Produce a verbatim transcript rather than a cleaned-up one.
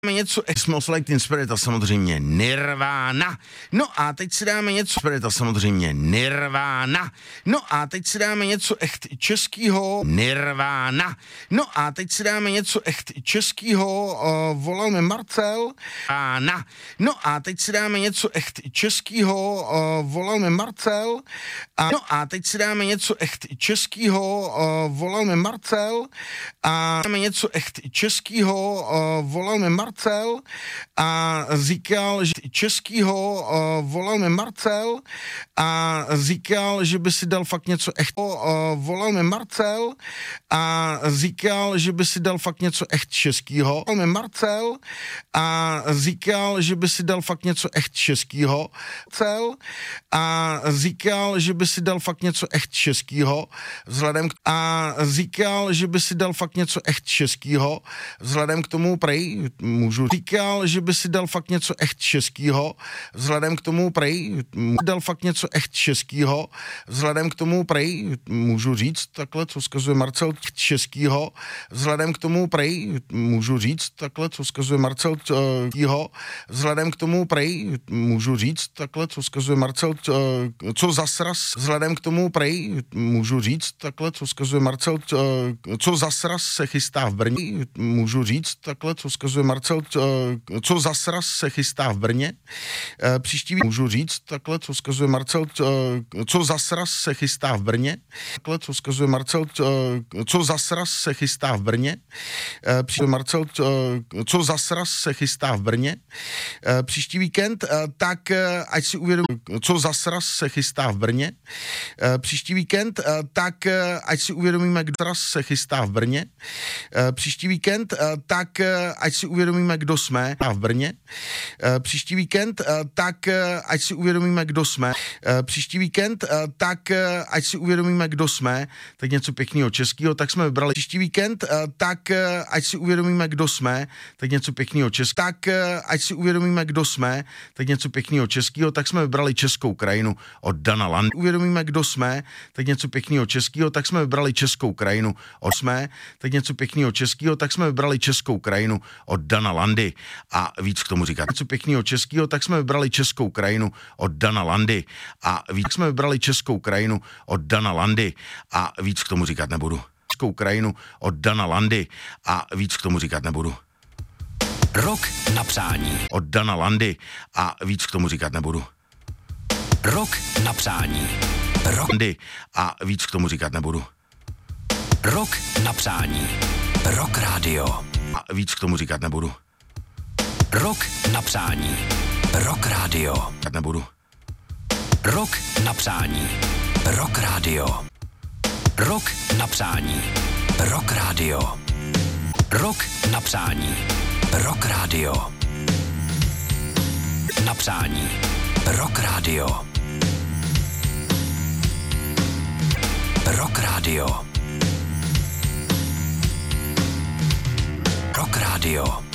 něco Smells Like Teen Spirit a samozřejmě Nirvana. No a teď si dáme něco Spirit a samozřejmě Nirvana. No a teď si dáme něco echt českýho Nirvana. No a teď si dáme něco echt českýho, uh, volal mi Marcel. Ana. No a teď si dáme něco echt českýho, uh, volal mi Marcel. A no a teď si dáme něco echt českýho, uh, volal mi Marcel. A dáme něco echt českýho, uh, volal mi Marcel. A říkal, že českýho, uh, volal mi Marcel a říkal, že by si dal fakt něco echt, uh, volal mi Marcel a říkal, že by si dal fakt něco echt českýho, volal mi Marcel a říkal, že by si dal fakt něco echt českýho, Marcel a říkal, že by si dal fakt něco echt českýho, vzhledem k, a říkal, že by si dal fakt něco echt českýho, vzhledem k tomu prej, můžu říkal, že by si dal fakt něco echt českýho, vzhledem k tomu prej, dal fakt něco echt českýho, vzhledem k tomu prej, můžu říct takhle, co vzkazuje Marcel českýho, vzhledem k tomu prej, můžu říct takhle, co vzkazuje Marcel tího, vzhledem k tomu prej, můžu říct takhle, co vzkazuje Marcel, co zasras, vzhledem k tomu prej, můžu říct takhle, co vzkazuje Marcel, co zasras se chystá v Brně, můžu říct takhle, co vzkazuje Marcel, co zasras se chystá v Brně. Příští vík můžu říct takhle, co vzkazuje Marcel, co zasras se chystá v Brně. Takhle, co vzkazuje Marcel, co zasras se chystá v Brně. Příští Marcel, co zasras se chystá v Brně. Příští víkend, tak ať si uvědomí, co zasras se chystá v Brně. Příští víkend, tak ať si uvědomíme, kdo zasras se chystá v Brně. Příští víkend, tak ať si uvědomíme, kdo jsme v Brně. Příští víkend, tak ať si uvědomíme, kdo jsme. Příští víkend, tak ať si uvědomíme, kdo jsme. Tak něco pěkného českého, tak jsme vybrali příští víkend, tak ať si uvědomíme, kdo jsme. Tak něco pěkného českého, tak ať si uvědomíme, kdo jsme. Tak něco pěkného českého, tak jsme vybrali Českou krajinu od Dana Landy. Uvědomíme, kdo jsme. Tak něco pěkného českého, tak jsme vybrali Českou krajinu od jsme. Tak něco pěkného českého, tak jsme vybrali Českou krajinu od Dana Landy. A víc k tomu říkat něco pěkného českého, tak jsme vybrali Českou krajinu od Dana Landy. A víc jsme vybrali Českou krajinu od Dana Landy. A víc k tomu říkat nebudu. Českou krajinu od Dana Landy. A víc k tomu říkat nebudu. Rok na přání. Od Dana Landy. A víc k tomu říkat nebudu. Rok na přání. Rok. A víc k tomu říkat nebudu. Rok na přání. Rock Radio. A víc k tomu říkat nebudu. Rok na přání. Rock Radio. Nebudu. Rok na přání. Rock Radio. Rok na přání. Rock Radio. Rok na přání. Rock Radio. Na přání. Rock Radio. Rock Radio. Rock Radio.